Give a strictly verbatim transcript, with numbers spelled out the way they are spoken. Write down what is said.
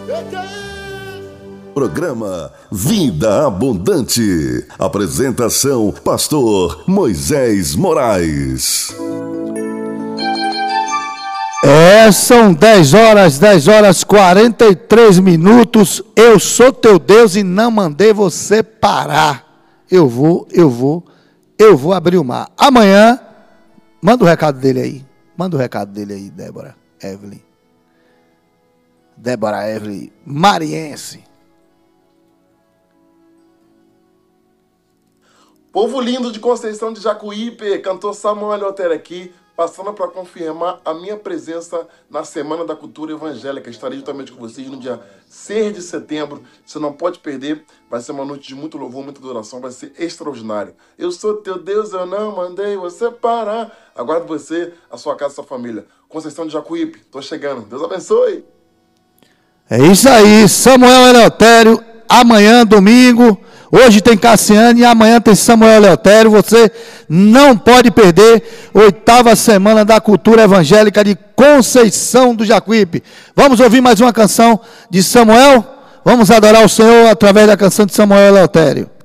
Programa Vida Abundante. Apresentação: Pastor Moisés Moraes. É, são dez horas, dez horas quarenta e três minutos. Eu sou teu Deus e não mandei você parar. Eu vou, eu vou, eu vou abrir o mar. Amanhã, manda o recado dele aí. Manda o recado dele aí, Débora Evelyn. Débora Evelyn, mariense. Povo lindo de Conceição de Jacuípe, cantor Samuel Eleutério aqui, passando para confirmar a minha presença na Semana da Cultura Evangélica. Estarei juntamente com vocês no dia seis de setembro. Você não pode perder, vai ser uma noite de muito louvor, muita adoração, vai ser extraordinário. Eu sou teu Deus, eu não mandei você parar. Aguardo você, a sua casa, a sua família. Conceição de Jacuípe, tô chegando. Deus abençoe. É isso aí, Samuel Eleutério, amanhã, domingo. Hoje tem Cassiane e amanhã tem Samuel Eleutério. Você não pode perder. Oitava Semana da Cultura Evangélica de Conceição do Jacuípe. Vamos ouvir mais uma canção de Samuel? Vamos adorar o Senhor através da canção de Samuel Eleutério.